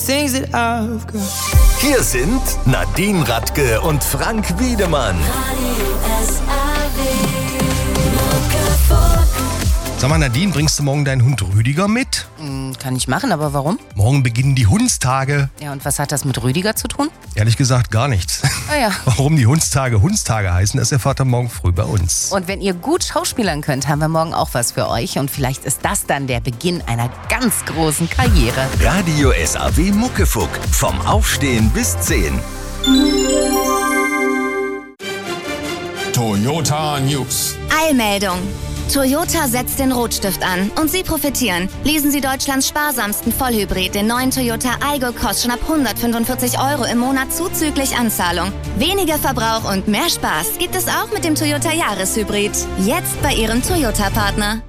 things that I've got. Hier sind Nadine Radke und Frank Wiedemann. Sag mal, Nadine, bringst du morgen deinen Hund Rüdiger mit? Kann ich machen, aber warum? Morgen beginnen die Hundstage. Ja, und was hat das mit Rüdiger zu tun? Ehrlich gesagt gar nichts. Ah ja. Warum die Hundstage heißen, das erfahrt ihr morgen früh bei uns. Und wenn ihr gut schauspielern könnt, haben wir morgen auch was für euch. Und vielleicht ist das dann der Beginn einer ganz großen Karriere. Radio SAW Muckefuck. Vom Aufstehen bis 10. Toyota News. Eilmeldung. Toyota setzt den Rotstift an und Sie profitieren. Leasen Sie Deutschlands sparsamsten Vollhybrid, den neuen Toyota Aygo, kostet schon ab 145 € im Monat zuzüglich Anzahlung. Weniger Verbrauch und mehr Spaß gibt es auch mit dem Toyota Jahreshybrid. Jetzt bei Ihrem Toyota-Partner.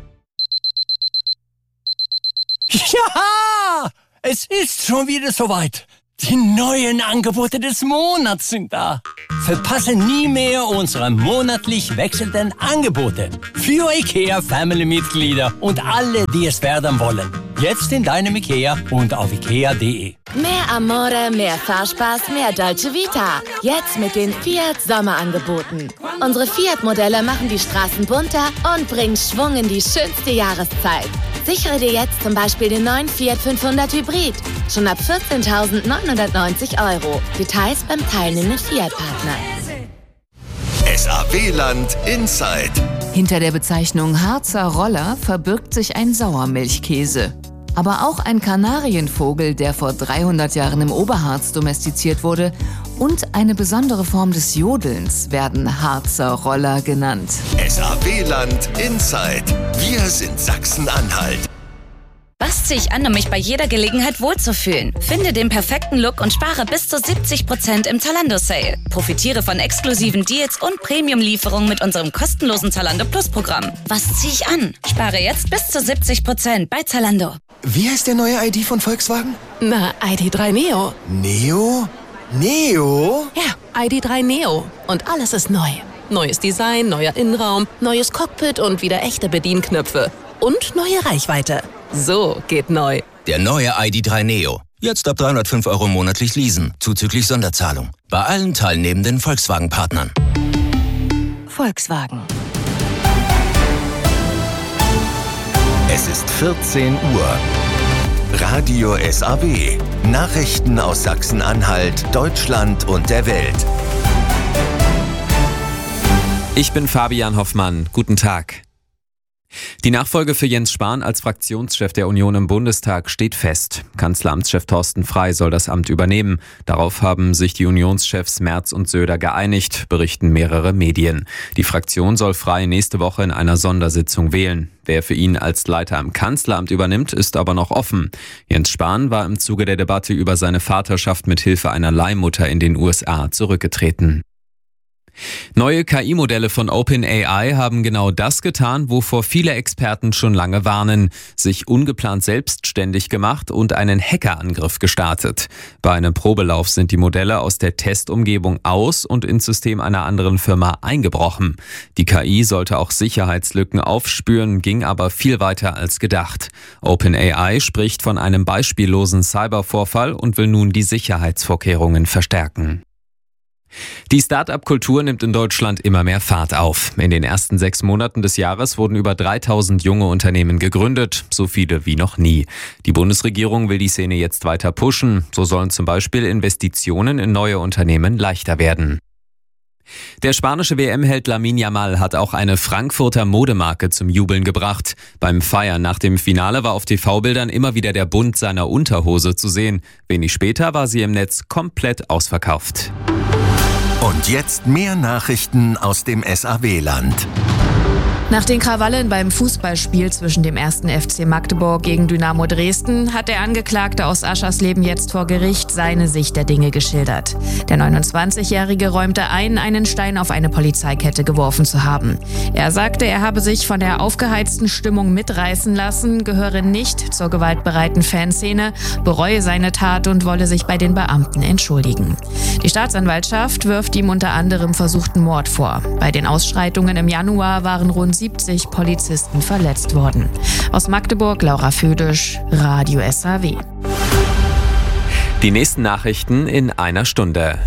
Ja, es ist schon wieder soweit. Die neuen Angebote des Monats sind da. Verpasse nie mehr unsere monatlich wechselnden Angebote. Für IKEA-Family-Mitglieder und alle, die es werden wollen. Jetzt in deinem IKEA und auf ikea.de. Mehr Amore, mehr Fahrspaß, mehr Dolce Vita. Jetzt mit den Fiat Sommerangeboten. Unsere Fiat-Modelle machen die Straßen bunter und bringen Schwung in die schönste Jahreszeit. Sichere dir jetzt zum Beispiel den neuen Fiat 500 Hybrid. Schon ab 14.990 €. Details beim teilnehmenden Fiat-Partner. SAW-Land Inside. Hinter der Bezeichnung Harzer Roller verbirgt sich ein Sauermilchkäse. Aber auch ein Kanarienvogel, der vor 300 Jahren im Oberharz domestiziert wurde, und eine besondere Form des Jodelns werden Harzer Roller genannt. SAW-Land Inside. Wir sind Sachsen-Anhalt. Was ziehe ich an, um mich bei jeder Gelegenheit wohlzufühlen? Finde den perfekten Look und spare bis zu 70% im Zalando-Sale. Profitiere von exklusiven Deals und Premium-Lieferungen mit unserem kostenlosen Zalando Plus-Programm. Was ziehe ich an? Spare jetzt bis zu 70% bei Zalando. Wie heißt der neue ID von Volkswagen? Na, ID.3 Neo. Neo? Neo? Ja, ID.3 Neo. Und alles ist neu. Neues Design, neuer Innenraum, neues Cockpit und wieder echte Bedienknöpfe. Und neue Reichweite. So geht neu. Der neue ID.3 Neo. Jetzt ab 305 € monatlich leasen, zuzüglich Sonderzahlung. Bei allen teilnehmenden Volkswagen-Partnern. Volkswagen. Es ist 14 Uhr. Radio SAW. Nachrichten aus Sachsen-Anhalt, Deutschland und der Welt. Ich bin Fabian Hoffmann. Guten Tag. Die Nachfolge für Jens Spahn als Fraktionschef der Union im Bundestag steht fest. Kanzleramtschef Thorsten Frey soll das Amt übernehmen. Darauf haben sich die Unionschefs Merz und Söder geeinigt, berichten mehrere Medien. Die Fraktion soll Frey nächste Woche in einer Sondersitzung wählen. Wer für ihn als Leiter im Kanzleramt übernimmt, ist aber noch offen. Jens Spahn war im Zuge der Debatte über seine Vaterschaft mit Hilfe einer Leihmutter in den USA zurückgetreten. Neue KI-Modelle von OpenAI haben genau das getan, wovor viele Experten schon lange warnen, sich ungeplant selbstständig gemacht und einen Hackerangriff gestartet. Bei einem Probelauf sind die Modelle aus der Testumgebung aus und ins System einer anderen Firma eingebrochen. Die KI sollte auch Sicherheitslücken aufspüren, ging aber viel weiter als gedacht. OpenAI spricht von einem beispiellosen Cybervorfall und will nun die Sicherheitsvorkehrungen verstärken. Die Start-up-Kultur nimmt in Deutschland immer mehr Fahrt auf. In den ersten 6 Monaten des Jahres wurden über 3000 junge Unternehmen gegründet, so viele wie noch nie. Die Bundesregierung will die Szene jetzt weiter pushen. So sollen zum Beispiel Investitionen in neue Unternehmen leichter werden. Der spanische WM-Held Lamine Yamal hat auch eine Frankfurter Modemarke zum Jubeln gebracht. Beim Feiern nach dem Finale war auf TV-Bildern immer wieder der Bund seiner Unterhose zu sehen. Wenig später war sie im Netz komplett ausverkauft. Und jetzt mehr Nachrichten aus dem SAW-Land. Nach den Krawallen beim Fußballspiel zwischen dem 1. FC Magdeburg gegen Dynamo Dresden hat der Angeklagte aus Aschersleben jetzt vor Gericht seine Sicht der Dinge geschildert. Der 29-Jährige räumte ein, einen Stein auf eine Polizeikette geworfen zu haben. Er sagte, er habe sich von der aufgeheizten Stimmung mitreißen lassen, gehöre nicht zur gewaltbereiten Fanszene, bereue seine Tat und wolle sich bei den Beamten entschuldigen. Die Staatsanwaltschaft wirft ihm unter anderem versuchten Mord vor. Bei den Ausschreitungen im Januar waren rund 70 Polizisten verletzt worden. Aus Magdeburg, Laura Födisch, Radio SAW. Die nächsten Nachrichten in einer Stunde.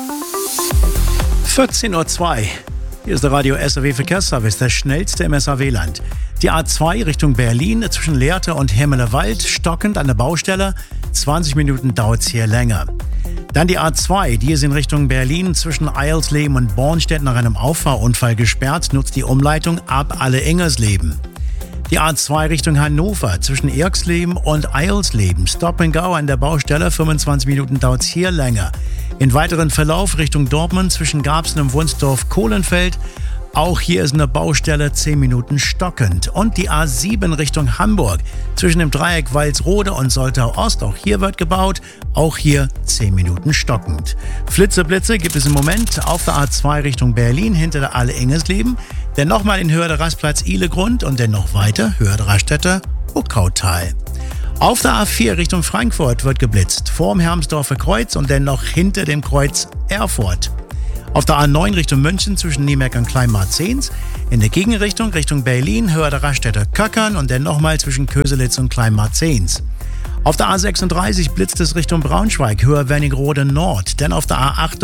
14:02 Uhr. Hier ist der Radio SAW Verkehrsservice, der schnellste im SAW-Land. Die A2 Richtung Berlin zwischen Lehrte und Hemmelewald, stockend an der Baustelle. 20 Minuten dauert es hier länger. Dann die A2, die ist in Richtung Berlin zwischen Eilsleben und Bornstedt nach einem Auffahrunfall gesperrt, nutzt die Umleitung ab Alle-Ingersleben. Die A2 Richtung Hannover zwischen Erxleben und Eilsleben, Stop and Go an der Baustelle, 25 Minuten dauert es hier länger. In weiteren Verlauf Richtung Dortmund zwischen Garbsen und Wunsdorf-Kohlenfeld. Auch hier ist eine Baustelle 10 Minuten stockend. Und die A7 Richtung Hamburg zwischen dem Dreieck Walsrode und Soltau-Ost. Auch hier wird gebaut. Auch hier 10 Minuten stockend. Flitzeblitze gibt es im Moment auf der A2 Richtung Berlin hinter der Alle-Ingersleben. Dann nochmal in Höhe der Rastplatz Ihlegrund und dann noch weiter Höhe der Raststätte Huckautal. Auf der A4 Richtung Frankfurt wird geblitzt. Vorm Hermsdorfer Kreuz und dann noch hinter dem Kreuz Erfurt. Auf der A9 Richtung München zwischen Niemeck und Kleinmarzens. In der Gegenrichtung Richtung Berlin höher der Raststätte Köckern und dann nochmal zwischen Köselitz und Kleinmarzens. Auf der A36 blitzt es Richtung Braunschweig, höher Wernigerode Nord. Dann auf der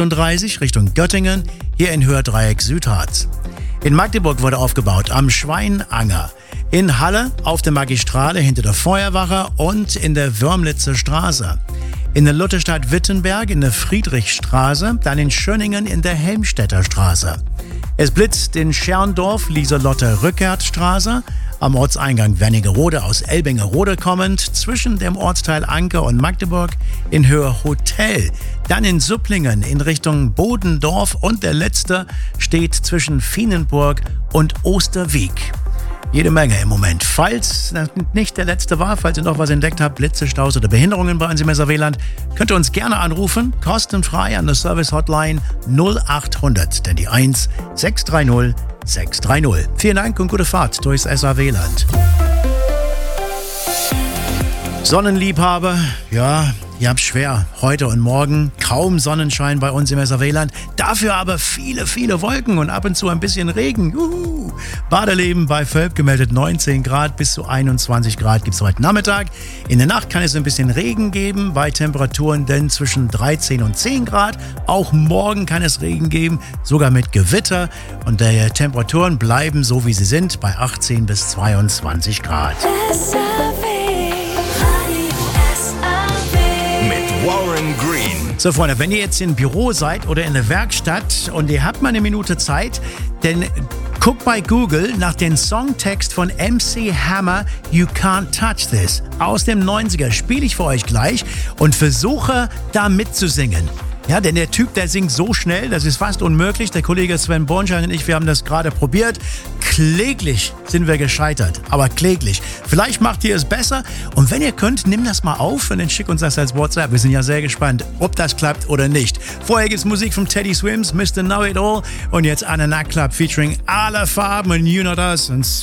A38 Richtung Göttingen, hier in Höhe Dreieck Südharz. In Magdeburg wurde aufgebaut am Schweinanger. In Halle auf der Magistrale hinter der Feuerwache und in der Würmlitzer Straße. In der Lutherstadt Wittenberg in der Friedrichstraße, dann in Schöningen in der Helmstedter Straße. Es blitzt in Scherndorf, Lieselotte-Rückertstraße, am Ortseingang Wernigerode aus Elbingerode kommend, zwischen dem Ortsteil Anker und Magdeburg in Höhe Hotel. Dann in Supplingen in Richtung Bodendorf und der letzte steht zwischen Fienenburg und Osterwieck. Jede Menge im Moment. Falls das nicht der letzte war, falls ihr noch was entdeckt habt, Blitze, Staus oder Behinderungen bei uns im SAW-Land, könnt ihr uns gerne anrufen, kostenfrei an der Service-Hotline 0800, denn die 1 630 630. Vielen Dank und gute Fahrt durchs SAW-Land. Sonnenliebhaber, ja, ihr habt's schwer. Heute und morgen kaum Sonnenschein bei uns im SAW-Land. Dafür aber viele, viele Wolken und ab und zu ein bisschen Regen. Juhu. Badeleben bei Völp gemeldet 19 Grad bis zu 21 Grad gibt's heute Nachmittag. In der Nacht kann es ein bisschen Regen geben, bei Temperaturen denn zwischen 13 und 10 Grad. Auch morgen kann es Regen geben, sogar mit Gewitter. Und die Temperaturen bleiben so, wie sie sind, bei 18 bis 22 Grad. Warren Green. So, Freunde, wenn ihr jetzt im Büro seid oder in der Werkstatt und ihr habt mal eine Minute Zeit, dann guckt bei Google nach dem Songtext von MC Hammer, You Can't Touch This. Aus dem 90er spiele ich für euch gleich und versuche da mitzusingen. Ja, denn der Typ, der singt so schnell, das ist fast unmöglich. Der Kollege Sven Bornschein und ich, wir haben das gerade probiert. Kläglich sind wir gescheitert, aber kläglich. Vielleicht macht ihr es besser und wenn ihr könnt, nimm das mal auf und dann schickt uns das als WhatsApp. Wir sind ja sehr gespannt, ob das klappt oder nicht. Vorher gibt's Musik von Teddy Swims, Mr. Know It All und jetzt Anna Nightclub featuring Alle Farben und You Know Das und